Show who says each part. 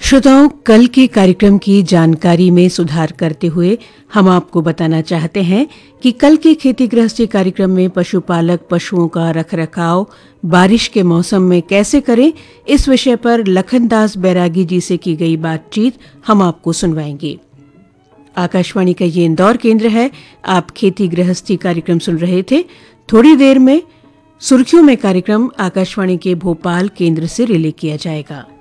Speaker 1: श्रोताओं, कल के कार्यक्रम की जानकारी में सुधार करते हुए हम आपको बताना चाहते हैं कि कल के खेती गृहस्थी कार्यक्रम में पशुपालक पशुओं का रखरखाव बारिश के मौसम में कैसे करें, इस विषय पर लखनदास बैरागी जी से की गई बातचीत हम आपको सुनवाएंगे। आकाशवाणी का ये इंदौर केंद्र है। आप खेती गृहस्थी कार्यक्रम सुन रहे थे। थोड़ी देर में सुर्खियों में कार्यक्रम आकाशवाणी के भोपाल केंद्र से रिले किया जाएगा।